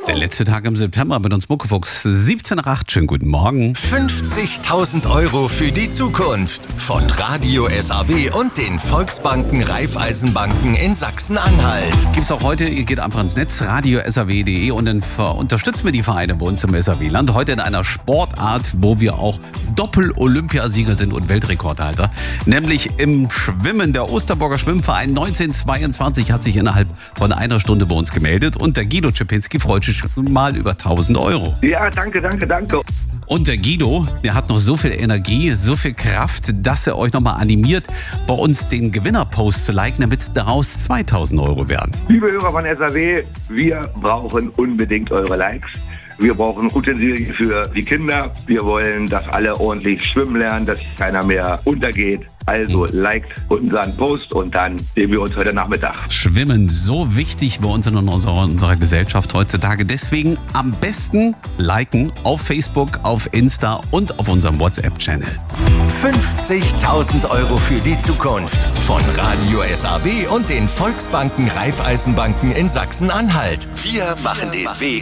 Der letzte Tag im September mit uns Muckefuchs. 17 nach 8. Schönen guten Morgen. 50.000 Euro für die Zukunft von Radio SAW und den Volksbanken Raiffeisenbanken in Sachsen-Anhalt. Gibt's auch heute, ihr geht einfach ins Netz, radiosaw.de und dann unterstützen wir die Vereine bei uns im SAW-Land. Heute in einer Sportart, wo wir auch Doppel-Olympiasieger sind und Weltrekordhalter. Nämlich im Schwimmen. Der Osterburger Schwimmverein 1922 hat sich innerhalb von einer Stunde bei uns gemeldet und der Guido Czepinski freut sich mal über 1.000 Euro. Ja, danke. Und der Guido, der hat noch so viel Energie, so viel Kraft, dass er euch nochmal animiert, bei uns den Gewinnerpost zu liken, damit es daraus 2.000 Euro werden. Liebe Hörer von SAW, wir brauchen unbedingt eure Likes. Wir brauchen Utensilien für die Kinder. Wir wollen, dass alle ordentlich schwimmen lernen, dass keiner mehr untergeht. Also liked unseren Post und dann sehen wir uns heute Nachmittag. Schwimmen, so wichtig bei uns in unserer Gesellschaft heutzutage. Deswegen am besten liken auf Facebook, auf Insta und auf unserem WhatsApp-Channel. 50.000 Euro für die Zukunft von Radio SAW und den Volksbanken Raiffeisenbanken in Sachsen-Anhalt. Wir machen den Weg